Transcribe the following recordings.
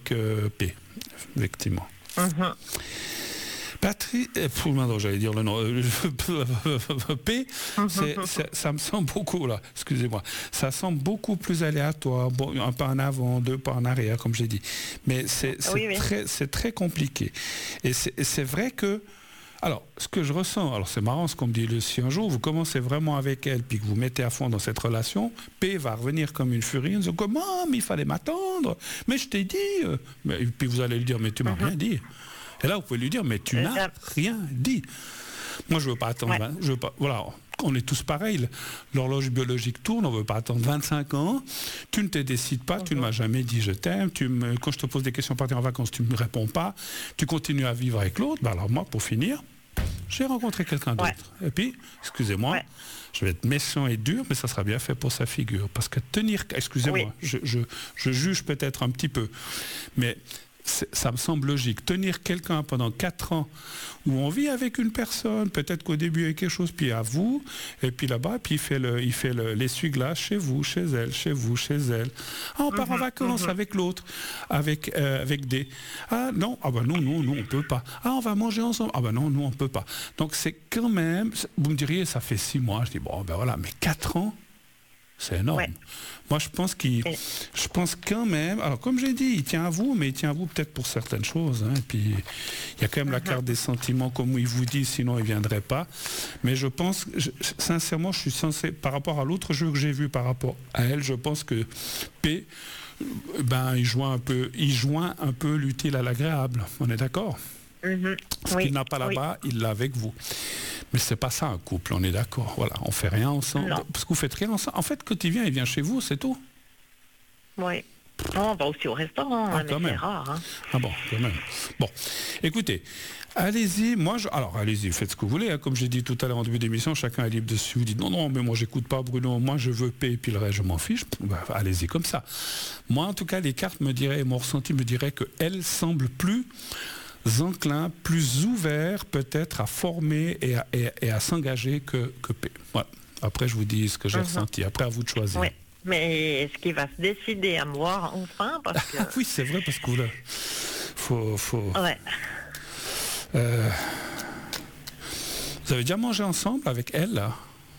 avec P, effectivement. Mhm. Patrick, j'allais dire le nom. P, ça me semble beaucoup, là, excusez-moi, ça semble beaucoup plus aléatoire, bon, un pas en avant, deux pas en arrière, comme j'ai dit. Mais c'est très compliqué. Et c'est vrai que, alors, ce que je ressens, alors c'est marrant ce qu'on me dit, si un jour vous commencez vraiment avec elle, puis que vous mettez à fond dans cette relation, P va revenir comme une furie, en disant, comment, mais il fallait m'attendre, mais je t'ai dit, et puis vous allez lui dire, mais tu m'as rien dit. Et là, vous pouvez lui dire, mais tu n'as rien dit. Moi, je ne veux pas attendre. Ouais. Je veux pas, voilà, on est tous pareils. L'horloge biologique tourne, on ne veut pas attendre 25 ans. Tu ne te décides pas, tu ne m'as jamais dit je t'aime. Quand je te pose des questions pour partir en vacances, tu ne me réponds pas. Tu continues à vivre avec l'autre. Ben alors moi, pour finir, j'ai rencontré quelqu'un d'autre. Et puis, excusez-moi, je vais être méchant et dur, mais ça sera bien fait pour sa figure. Parce que tenir... Excusez-moi, je juge peut-être un petit peu. Mais... ça me semble logique. Tenir quelqu'un pendant 4 ans où on vit avec une personne, peut-être qu'au début il y a quelque chose, puis à vous, et puis là-bas, puis il fait l'essuie-glace chez vous, chez elle, chez vous, chez elle. Ah, on part en vacances avec l'autre, avec des... Ah non, ah ben non, on peut pas. Ah, on va manger ensemble. Ah ben non, nous on peut pas. Donc c'est quand même, vous me diriez, ça fait 6 mois. Je dis, bon, ben voilà, mais 4 ans, c'est énorme. Ouais. Moi, je pense quand même... Alors, comme j'ai dit, il tient à vous, mais il tient à vous peut-être pour certaines choses. Hein, et puis, il y a quand même la carte des sentiments, comme il vous dit, sinon il ne viendrait pas. Mais je pense, sincèrement, je suis censé... Par rapport à l'autre jeu que j'ai vu par rapport à elle, je pense que P, il joint un peu l'utile à l'agréable. On est d'accord ? Ce qu'il n'a pas là-bas, il l'a avec vous. Mais c'est pas ça un couple, on est d'accord. Voilà, on fait rien ensemble. Non. Parce que vous faites rien ensemble. En fait, quand il vient chez vous, c'est tout. Oui. Non, on va aussi au restaurant, mais c'est rare. Hein. Ah bon, quand même. Bon, écoutez, allez-y. Alors, allez-y, faites ce que vous voulez. Hein. Comme j'ai dit tout à l'heure en début d'émission, chacun est libre dessus. Vous dites non, mais moi, j'écoute pas Bruno. Moi, je veux payer, puis le reste, je m'en fiche. Bah, allez-y comme ça. Moi, en tout cas, les cartes me diraient, mon ressenti me dirait qu'elle semble plus enclin, plus ouvert peut-être à former et à s'engager que P. Voilà. Après, je vous dis ce que j'ai ressenti. Après, à vous de choisir. Oui. Mais est-ce qu'il va se décider à me voir enfin parce que... Oui, c'est vrai, parce que là, faut... Ouais. Vous avez déjà mangé ensemble avec elle, là ?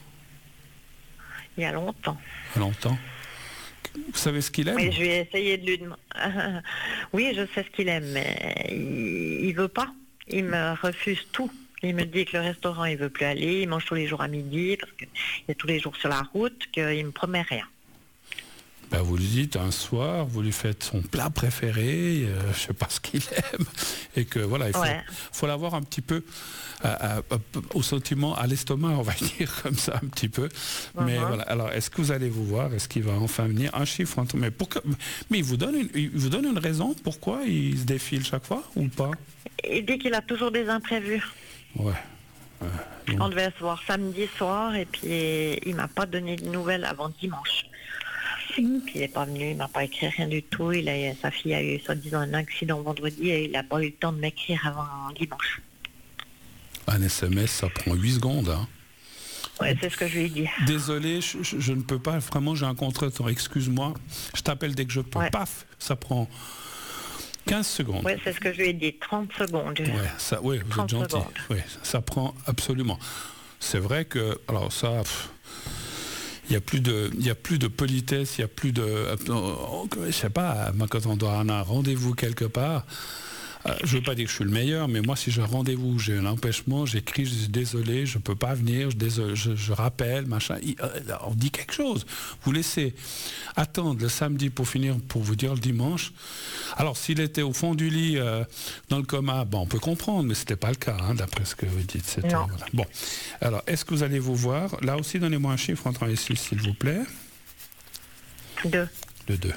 Il y a longtemps. Il y a longtemps. Vous savez ce qu'il aime ? Oui, je vais essayer de lui demander. Oui, je sais ce qu'il aime, mais il veut pas. Il me refuse tout. Il me dit que le restaurant, il veut plus aller. Il mange tous les jours à midi parce qu'il est tous les jours sur la route, qu'il me promet rien. Ben vous lui dites un soir, vous lui faites son plat préféré, je sais pas ce qu'il aime, et que voilà, il faut l'avoir un petit peu au sentiment, à l'estomac, on va dire comme ça un petit peu. Mais voilà. Alors, est-ce que vous allez vous voir ? Est-ce qu'il va enfin venir ? Un chiffre, mais il vous donne une raison pourquoi il se défile chaque fois ou pas ? Il dit qu'il a toujours des imprévus. Ouais. On devait se voir samedi soir et puis il m'a pas donné de nouvelles avant dimanche. Puis il n'est pas venu, il m'a pas écrit rien du tout. Sa fille a eu soi-disant un accident vendredi et il n'a pas eu le temps de m'écrire avant dimanche. Un SMS, ça prend 8 secondes. Hein. Ouais, c'est ce que je lui ai dit. Désolé, je ne peux pas, vraiment j'ai un contretemps, excuse-moi. Je t'appelle dès que je peux. Ouais. Paf, ça prend 15 secondes. Oui, c'est ce que je lui ai dit, 30 secondes. Oui, vous êtes gentil. Oui, ça prend absolument. C'est vrai que, alors ça... Il n'y a plus de politesse, il n'y a plus de... Je sais pas, quand on doit avoir un rendez-vous quelque part, je ne veux pas dire que je suis le meilleur, mais moi, si j'ai un rendez-vous, j'ai un empêchement, j'écris, je dis désolé, je ne peux pas venir, je rappelle, machin. On dit quelque chose. Vous laissez attendre le samedi pour finir, pour vous dire le dimanche. Alors, s'il était au fond du lit, dans le coma, on peut comprendre, mais ce n'était pas le cas, hein, d'après ce que vous dites. Voilà. Bon, alors, est-ce que vous allez vous voir ? Là aussi, donnez-moi un chiffre entre 1 et 6, s'il vous plaît. 2. Le 2.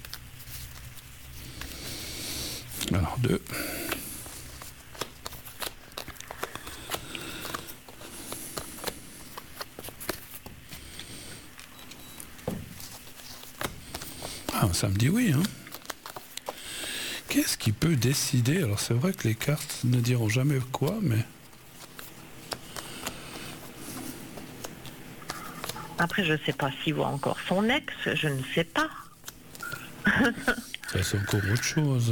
Alors, 2. Ah, ça me dit oui, hein. Qu'est-ce qui peut décider ? Alors, c'est vrai que les cartes ne diront jamais quoi, mais... Après, je ne sais pas s'il voit encore son ex, je ne sais pas. Ça, c'est encore autre chose.